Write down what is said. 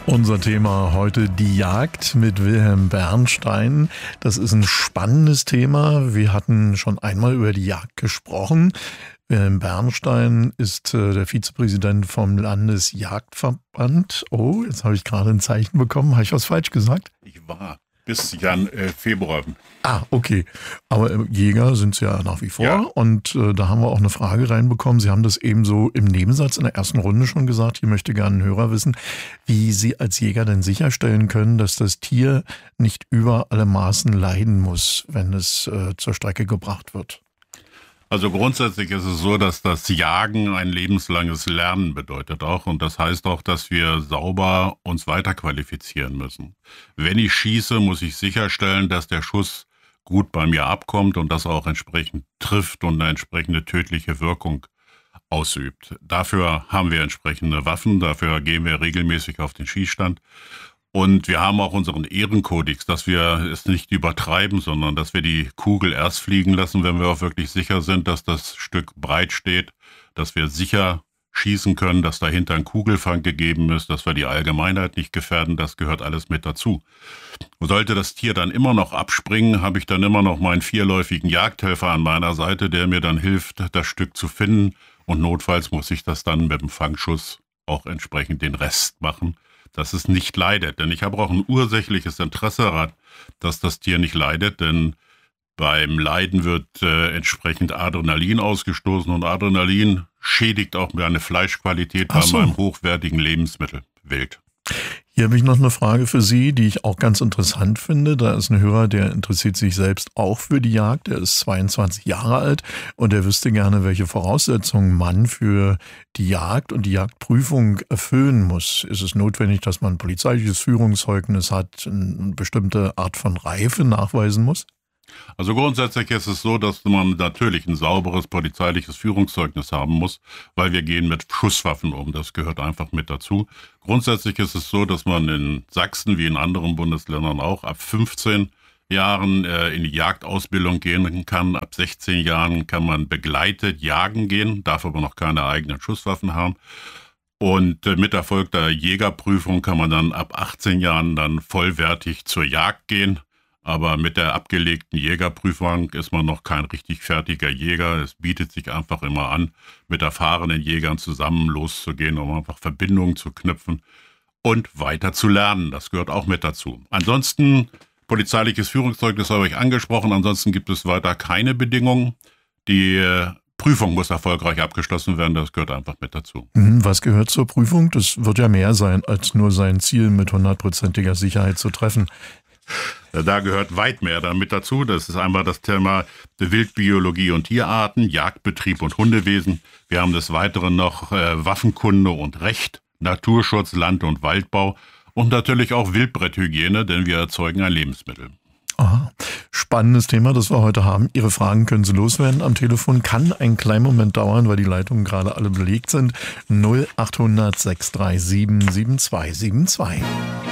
Unser Thema heute die Jagd mit Wilhelm Bernstein. Das ist ein spannendes Thema. Wir hatten schon einmal über die Jagd gesprochen. Wilhelm Bernstein ist der Vizepräsident vom Landesjagdverband. Oh, jetzt habe ich gerade ein Zeichen bekommen. Habe ich was falsch gesagt? Ich war bis Februar. Ah, okay. Aber Jäger sind Sie ja nach wie vor. Ja. Und da haben wir auch eine Frage reinbekommen. Sie haben das eben so im Nebensatz in der ersten Runde schon gesagt. Hier möchte gerne ein Hörer wissen, wie Sie als Jäger denn sicherstellen können, dass das Tier nicht über alle Maßen leiden muss, wenn es zur Strecke gebracht wird. Also grundsätzlich ist es so, dass das Jagen ein lebenslanges Lernen bedeutet auch. Und das heißt auch, dass wir sauber uns weiterqualifizieren müssen. Wenn ich schieße, muss ich sicherstellen, dass der Schuss gut bei mir abkommt und dass er auch entsprechend trifft und eine entsprechende tödliche Wirkung ausübt. Dafür haben wir entsprechende Waffen, dafür gehen wir regelmäßig auf den Schießstand. Und wir haben auch unseren Ehrenkodex, dass wir es nicht übertreiben, sondern dass wir die Kugel erst fliegen lassen, wenn wir auch wirklich sicher sind, dass das Stück breit steht, dass wir sicher schießen können, dass dahinter ein Kugelfang gegeben ist, dass wir die Allgemeinheit nicht gefährden, das gehört alles mit dazu. Sollte das Tier dann immer noch abspringen, habe ich dann immer noch meinen vierläufigen Jagdhelfer an meiner Seite, der mir dann hilft, das Stück zu finden. Und notfalls muss ich das dann mit dem Fangschuss auch entsprechend den Rest machen, dass es nicht leidet. Denn ich habe auch ein ursächliches Interesse daran, dass das Tier nicht leidet, denn beim Leiden wird entsprechend Adrenalin ausgestoßen und Adrenalin schädigt auch meine Fleischqualität bei meinem hochwertigen Lebensmittel Wild. Hier habe ich noch eine Frage für Sie, die ich auch ganz interessant finde. Da ist ein Hörer, der interessiert sich selbst auch für die Jagd. Er ist 22 Jahre alt und er wüsste gerne, welche Voraussetzungen man für die Jagd und die Jagdprüfung erfüllen muss. Ist es notwendig, dass man ein polizeiliches Führungszeugnis hat, eine bestimmte Art von Reife nachweisen muss? Also grundsätzlich ist es so, dass man natürlich ein sauberes polizeiliches Führungszeugnis haben muss, weil wir gehen mit Schusswaffen um. Das gehört einfach mit dazu. Grundsätzlich ist es so, dass man in Sachsen wie in anderen Bundesländern auch ab 15 Jahren in die Jagdausbildung gehen kann. Ab 16 Jahren kann man begleitet jagen gehen, darf aber noch keine eigenen Schusswaffen haben. Und mit erfolgter Jägerprüfung kann man dann ab 18 Jahren dann vollwertig zur Jagd gehen. Aber mit der abgelegten Jägerprüfung ist man noch kein richtig fertiger Jäger. Es bietet sich einfach immer an, mit erfahrenen Jägern zusammen loszugehen, um einfach Verbindungen zu knüpfen und weiter zu lernen. Das gehört auch mit dazu. Ansonsten, polizeiliches Führungszeugnis habe ich angesprochen. Ansonsten gibt es weiter keine Bedingungen. Die Prüfung muss erfolgreich abgeschlossen werden. Das gehört einfach mit dazu. Was gehört zur Prüfung? Das wird ja mehr sein, als nur sein Ziel mit 100%iger Sicherheit zu treffen. Da gehört weit mehr damit dazu. Das ist einmal das Thema Wildbiologie und Tierarten, Jagdbetrieb und Hundewesen. Wir haben des Weiteren noch Waffenkunde und Recht, Naturschutz, Land- und Waldbau und natürlich auch Wildbretthygiene, denn wir erzeugen ein Lebensmittel. Aha. Spannendes Thema, das wir heute haben. Ihre Fragen können Sie loswerden am Telefon. Kann einen kleinen Moment dauern, weil die Leitungen gerade alle belegt sind. 0800 637 7272.